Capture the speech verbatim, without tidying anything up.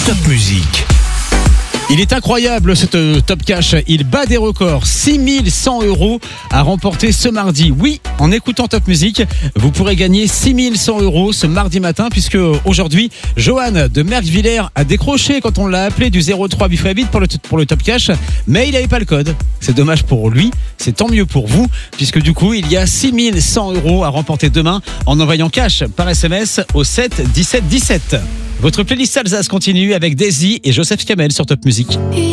Top Musique. Il est incroyable ce euh, Top Cash, il bat des records, six mille cent euros à remporter ce mardi. Oui, en écoutant Top Musique, vous pourrez gagner six mille cent euros ce mardi matin puisque aujourd'hui, Johan de Merckvillers a décroché quand on l'a appelé du zéro trois Bifree Beat pour le, pour le Top Cash, mais il n'avait pas le code. C'est dommage pour lui, c'est tant mieux pour vous puisque du coup, il y a six mille cent euros à remporter demain en envoyant cash par S M S au sept dix-sept dix-sept. Votre playlist Alsace continue avec Daisy et Joseph Kamel sur Top Musique. Une